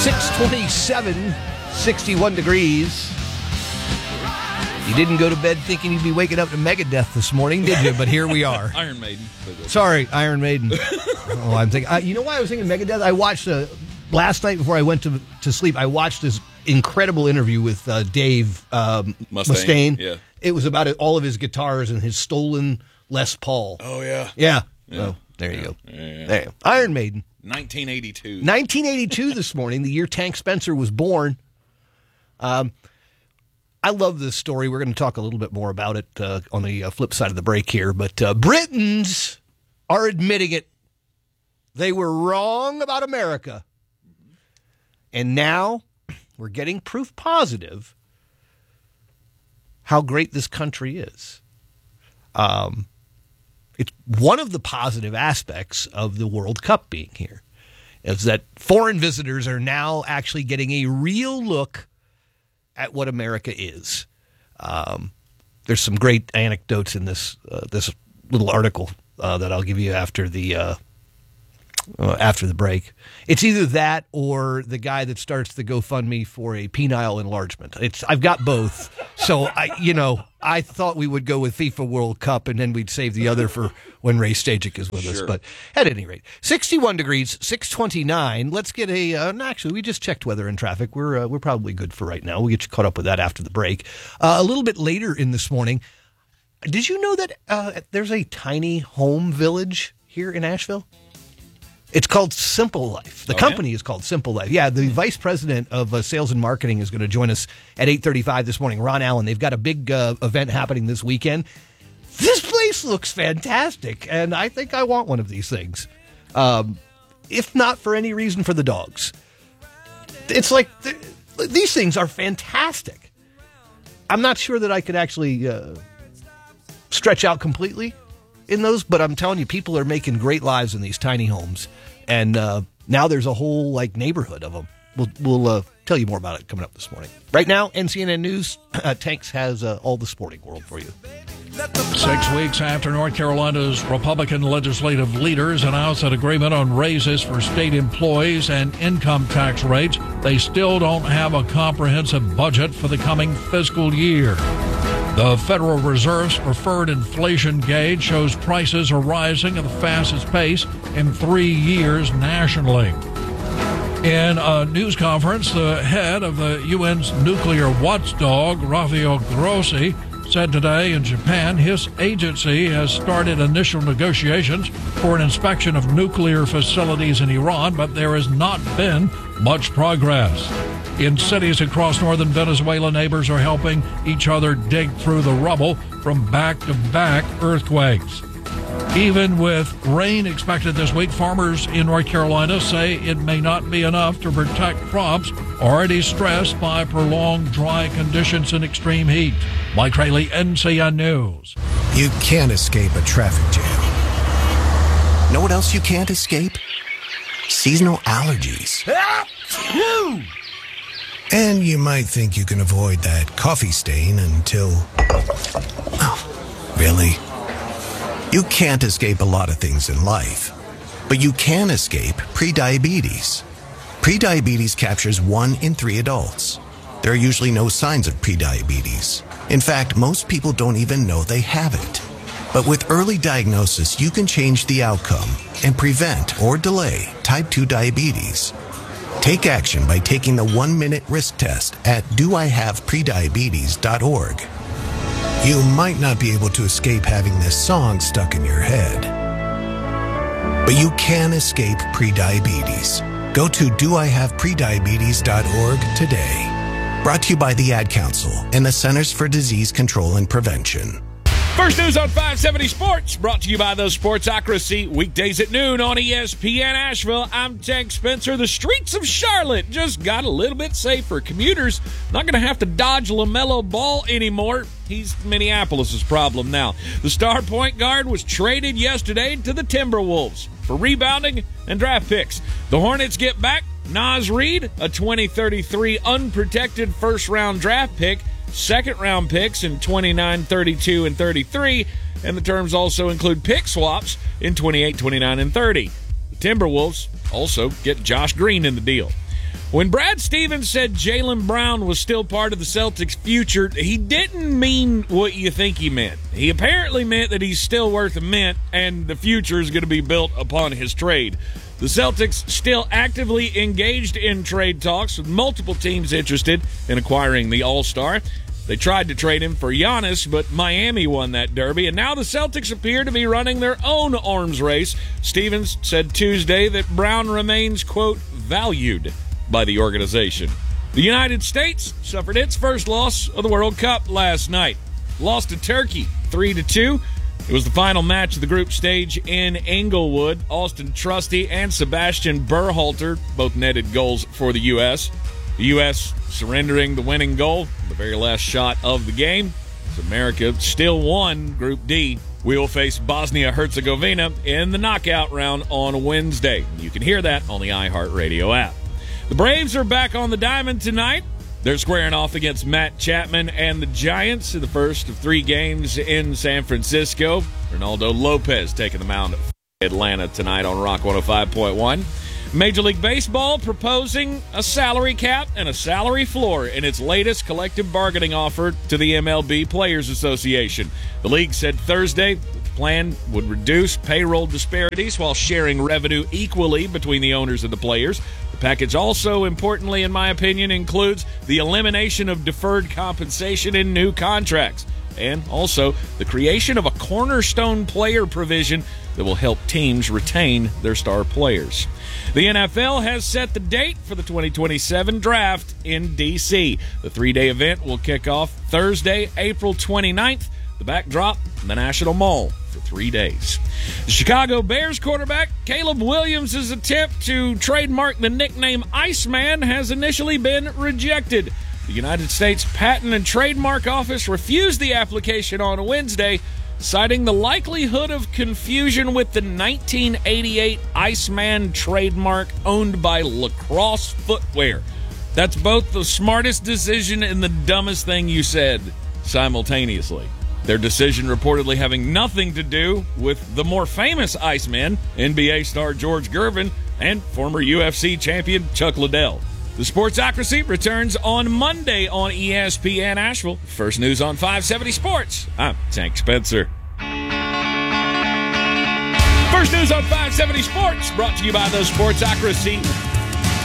627, 61 degrees. You didn't go to bed thinking you'd be waking up to Megadeth this morning, did you? But here we are. Iron Maiden. Sorry, Iron Maiden. I'm thinking. You know why I was thinking Megadeth? I watched last night before I went to sleep. I watched this incredible interview with Dave Mustaine. Yeah, it was about all of his guitars and his stolen Les Paul. Oh yeah. Yeah. Oh, there you go. Yeah. There you go. Iron Maiden. 1982. 1982 this morning, the year Tank Spencer was born. I love this story. We're going to talk a little bit more about it on the flip side of the break here. But Britons are admitting it. They were wrong about America. And now we're getting proof positive how great this country is. It's one of the positive aspects of the World Cup being here is that foreign visitors are now actually getting a real look at what America is. There's some great anecdotes in this little article that I'll give you after the break. It's either that or the guy that starts the GoFundMe for a penile enlargement. I've got both. So I thought we would go with FIFA World Cup and then we'd save the other for when Ray Stajic is with us. But at any rate, 61 degrees, 629. Let's get actually, we just checked weather and traffic. We're probably good for right now. We'll get you caught up with that after the break. A little bit later in this morning, did you know that there's a tiny home village here in Asheville? It's called Simple Life. The company is called Simple Life. Yeah, the vice president of sales and marketing is going to join us at 8:35 this morning, Ron Allen. They've got a big event happening this weekend. This place looks fantastic, and I think I want one of these things. If not for any reason, for the dogs. It's like, these things are fantastic. I'm not sure that I could actually stretch out completely in those, but I'm telling you, people are making great lives in these tiny homes, and now there's a whole neighborhood of them. We'll tell you more about it coming up this morning. Right now, NCNN News, Tanks has all the sporting world for you. 6 weeks after North Carolina's Republican legislative leaders announced an agreement on raises for state employees and income tax rates, they still don't have a comprehensive budget for the coming fiscal year. The Federal Reserve's preferred inflation gauge shows prices are rising at the fastest pace in 3 years nationally. In a news conference, the head of the UN's nuclear watchdog, Rafael Grossi, said today in Japan his agency has started initial negotiations for an inspection of nuclear facilities in Iran, but there has not been much progress. In cities across northern Venezuela, neighbors are helping each other dig through the rubble from back-to-back earthquakes. Even with rain expected this week, farmers in North Carolina say it may not be enough to protect crops already stressed by prolonged dry conditions and extreme heat. Mike Rayleigh, NCN News. You can't escape a traffic jam. Know what else you can't escape? Seasonal allergies. And you might think you can avoid that coffee stain until... Oh, really? You can't escape a lot of things in life, but you can escape prediabetes. Prediabetes captures 1 in 3 adults. There are usually no signs of prediabetes. In fact, most people don't even know they have it. But with early diagnosis, you can change the outcome and prevent or delay type 2 diabetes. Take action by taking the 1-minute risk test at doihaveprediabetes.org. You might not be able to escape having this song stuck in your head, but you can escape prediabetes. Go to doihaveprediabetes.org today. Brought to you by the Ad Council and the Centers for Disease Control and Prevention. First News on 570 Sports, brought to you by the Sportsocracy, weekdays at noon on ESPN Asheville. I'm Tank Spencer. The streets of Charlotte just got a little bit safer. Commuters not going to have to dodge LaMelo Ball anymore. He's Minneapolis' problem now. The star point guard was traded yesterday to the Timberwolves for rebounding and draft picks. The Hornets get back Naz Reid, a 2033 unprotected first-round draft pick, second-round picks in 29, 32, and 33, and the terms also include pick swaps in 28, 29, and 30. The Timberwolves also get Josh Green in the deal. When Brad Stevens said Jaylen Brown was still part of the Celtics' future, he didn't mean what you think he meant. He apparently meant that he's still worth a mint and the future is going to be built upon his trade. The Celtics still actively engaged in trade talks with multiple teams interested in acquiring the All-Star. They tried to trade him for Giannis, but Miami won that derby, and now the Celtics appear to be running their own arms race. Stevens said Tuesday that Brown remains, quote, valued by the organization. The United States suffered its first loss of the World Cup last night. Lost to Turkey 3-2. It was the final match of the group stage in Inglewood. Austin Trusty and Sebastian Berhalter both netted goals for the U.S. The U.S. surrendering the winning goal, the very last shot of the game. As America still won Group D. We will face Bosnia-Herzegovina in the knockout round on Wednesday. You can hear that on the iHeartRadio app. The Braves are back on the diamond tonight. They're squaring off against Matt Chapman and the Giants in the first of 3 games in San Francisco. Ronaldo Lopez taking the mound at Atlanta tonight on Rock 105.1. Major League Baseball proposing a salary cap and a salary floor in its latest collective bargaining offer to the MLB Players Association. The league said Thursday that the plan would reduce payroll disparities while sharing revenue equally between the owners and the players. The package also, importantly in my opinion, includes the elimination of deferred compensation in new contracts and also the creation of a cornerstone player provision that will help teams retain their star players. The NFL has set the date for the 2027 draft in D.C. The 3-day event will kick off Thursday, April 29th, the backdrop in the National Mall for 3 days. The Chicago Bears quarterback Caleb Williams' attempt to trademark the nickname Iceman has initially been rejected. The United States Patent and Trademark Office refused the application on Wednesday, citing the likelihood of confusion with the 1988 Iceman trademark owned by Lacrosse Footwear. That's both the smartest decision and the dumbest thing you said simultaneously. Their decision reportedly having nothing to do with the more famous Iceman, NBA star George Gervin, and former UFC champion Chuck Liddell. The Sportsocracy returns on Monday on ESPN Asheville. First news on 570 Sports. I'm Tank Spencer. First news on 570 Sports, brought to you by the Sportsocracy